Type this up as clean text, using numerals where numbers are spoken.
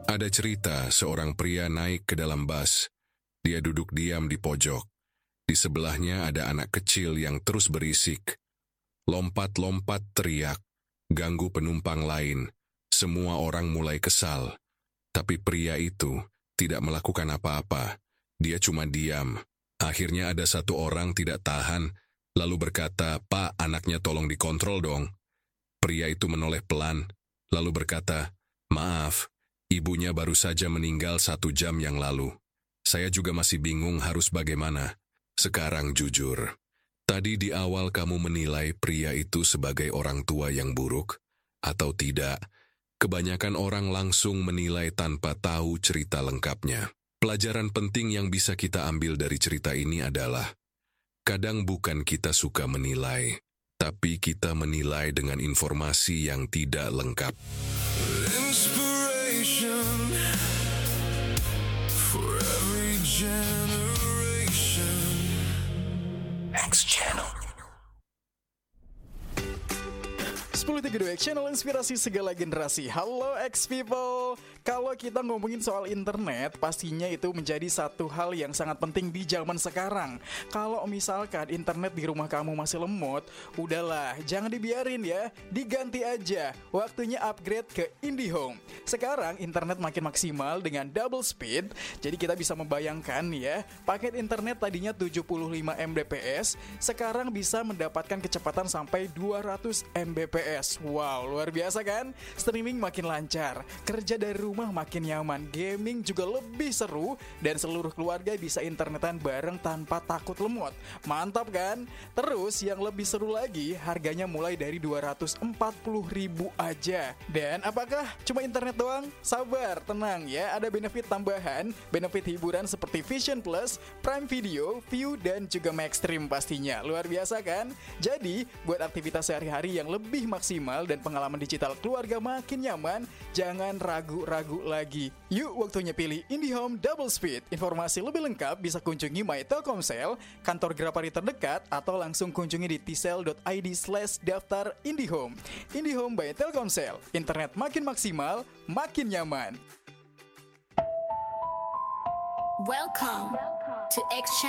Ada cerita seorang pria naik ke dalam bus. Dia duduk diam di pojok. Di sebelahnya ada anak kecil yang terus berisik. Lompat-lompat teriak, ganggu penumpang lain. Semua orang mulai kesal. Tapi pria itu tidak melakukan apa-apa. Dia cuma diam. Akhirnya ada satu orang tidak tahan, lalu berkata, "Pak, anaknya tolong dikontrol dong." Pria itu menoleh pelan, lalu berkata, "Maaf, ibunya baru saja meninggal 1 jam yang lalu. Saya juga masih bingung harus bagaimana. Sekarang jujur, tadi di awal kamu menilai pria itu sebagai orang tua yang buruk, atau tidak?" Kebanyakan orang langsung menilai tanpa tahu cerita lengkapnya. Pelajaran penting yang bisa kita ambil dari cerita ini adalah, kadang bukan kita suka menilai, tapi kita menilai dengan informasi yang tidak lengkap. Inspiration for every generation. X Channel. 1032 X Channel, inspirasi segala generasi. Halo X people. Kalau kita ngomongin soal internet, pastinya itu menjadi satu hal yang sangat penting di zaman sekarang. Kalau misalkan internet di rumah kamu masih lemot, udahlah, jangan dibiarin ya, diganti aja. Waktunya upgrade ke IndiHome. Sekarang internet makin maksimal dengan double speed, jadi kita bisa membayangkan ya, paket internet tadinya 75 Mbps, sekarang bisa mendapatkan kecepatan sampai 200 Mbps. Wow, luar biasa kan? Streaming makin lancar, kerja dari rumah makin nyaman, gaming juga lebih seru, dan seluruh keluarga bisa internetan bareng tanpa takut lemot. Mantap kan? Terus yang lebih seru lagi, harganya mulai dari 240.000 aja. Dan apakah cuma internet doang? Sabar, tenang ya, ada benefit tambahan, benefit hiburan seperti Vision Plus, Prime Video, View, dan juga Maxstream pastinya. Luar biasa kan? Jadi, buat aktivitas sehari-hari yang lebih maksimal dan pengalaman digital keluarga makin nyaman, jangan ragu-ragu lagi. Yuk, waktunya pilih IndiHome Double Speed. Informasi lebih lengkap bisa kunjungi My Telkomsel, kantor Grapari terdekat, atau langsung kunjungi di tsel.id/daftar IndiHome. IndiHome by Telkomsel. Internet makin maksimal, makin nyaman. Welcome to X Channel.